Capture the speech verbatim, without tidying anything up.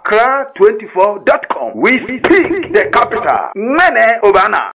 accra twenty-four dot com. We speak the capital. Mene Obana.